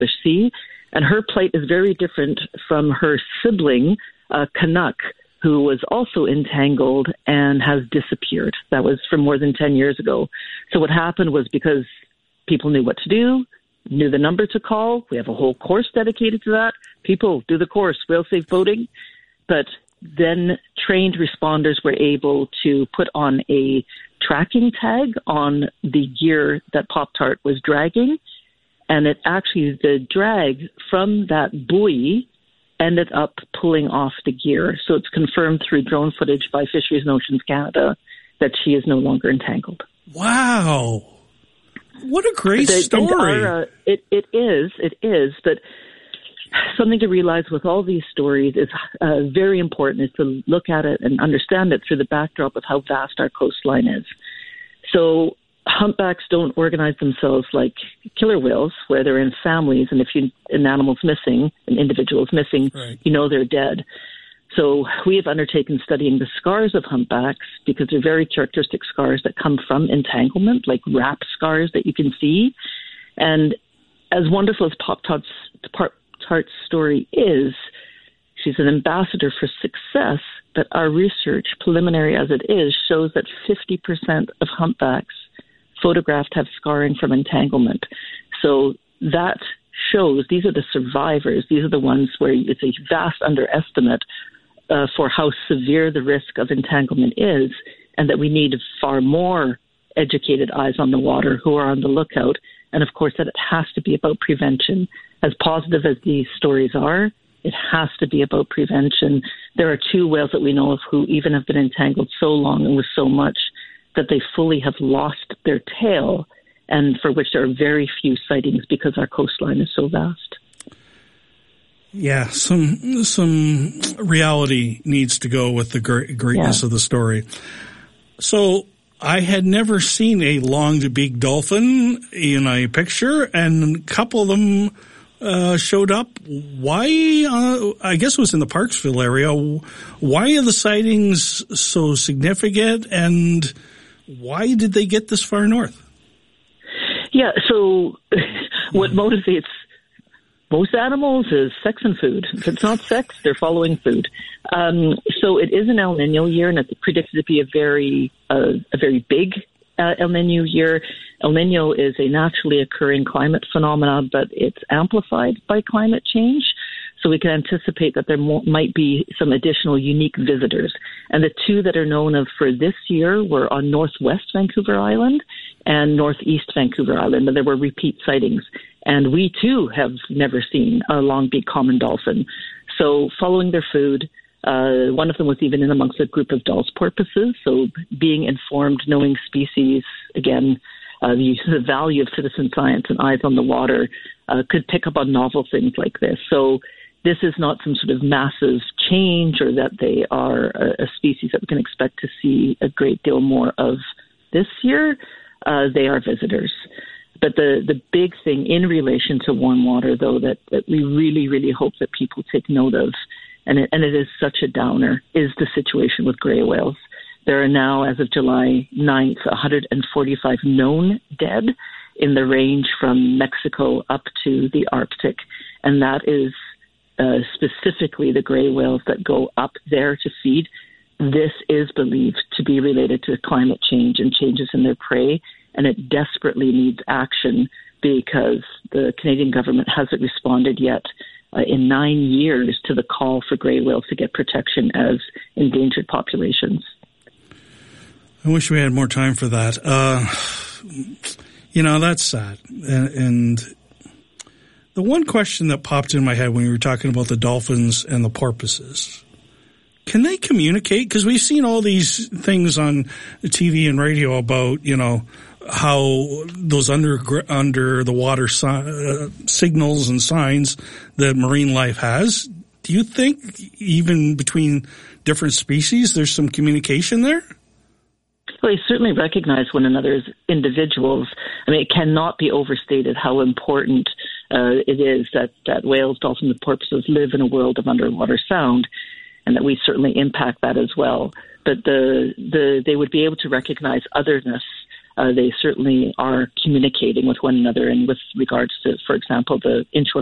Sea. And her plight is very different from her sibling, Canuck, who was also entangled and has disappeared. That was from more than 10 years ago. So what happened was, because people knew what to do, knew the number to call. We have a whole course dedicated to that. People, do the course, whale-safe boating. But then trained responders were able to put on a tracking tag on the gear that Pop-Tart was dragging. And it actually, the drag from that buoy ended up pulling off the gear. So it's confirmed through drone footage by Fisheries and Oceans Canada that she is no longer entangled. Wow. What a great story. It is. But something to realize with all these stories is very important, is to look at it and understand it through the backdrop of how vast our coastline is. So humpbacks don't organize themselves like killer whales, where they're in families, and if an animal's missing, an individual's missing, right, you know they're dead. So we have undertaken studying the scars of humpbacks, because they're very characteristic scars that come from entanglement, like wrap scars that you can see. And as wonderful as Pop-Tart's story is, she's an ambassador for success, but our research, preliminary as it is, shows that 50% of humpbacks photographed have scarring from entanglement. So that shows these are the survivors. These are the ones where it's a vast underestimate for how severe the risk of entanglement is, and that we need far more educated eyes on the water who are on the lookout. And of course, that it has to be about prevention. As positive as these stories are, it has to be about prevention. There are 2 whales that we know of who even have been entangled so long and with so much that they fully have lost their tail, and for which there are very few sightings because our coastline is so vast. Yeah, some reality needs to go with the greatness of the story. So I had never seen a long-to-beak dolphin in a picture, and a couple of them showed up. Why? I guess it was in the Parksville area. Why are the sightings so significant, and why did they get this far north? Yeah, so what motivates most animals is sex and food. If it's not sex, they're following food. So it is an El Nino year, and it's predicted to be a very big El Nino year. El Nino is a naturally occurring climate phenomenon, but it's amplified by climate change. So we can anticipate that there might be some additional unique visitors. And the 2 that are known of for this year were on northwest Vancouver Island and northeast Vancouver Island, and there were repeat sightings. And we, too, have never seen a long-beaked common dolphin. So following their food, one of them was even in amongst a group of Dall's porpoises. So being informed, knowing species, again, the value of citizen science and eyes on the water could pick up on novel things like this. So this is not some sort of massive change, or that they are a species that we can expect to see a great deal more of this year. They are visitors. But the big thing in relation to warm water, though, that we really, really hope that people take note of, and it is such a downer, is the situation with gray whales. There are now, as of July 9th, 145 known dead in the range from Mexico up to the Arctic. And that is specifically the gray whales that go up there to feed. This is believed to be related to climate change and changes in their prey, and it desperately needs action because the Canadian government hasn't responded yet in 9 years to the call for gray whales to get protection as endangered populations. I wish we had more time for that. That's sad. And the one question that popped in my head when we were talking about the dolphins and the porpoises, can they communicate? Because we've seen all these things on TV and radio about, how those under the water signals and signs that marine life has. Do you think even between different species there's some communication there? Well, they certainly recognize one another as individuals. I mean, it cannot be overstated how important it is that whales, dolphins, and porpoises live in a world of underwater sound, and that we certainly impact that as well. But they would be able to recognize otherness they certainly are communicating with one another. And with regards to, for example, the inshore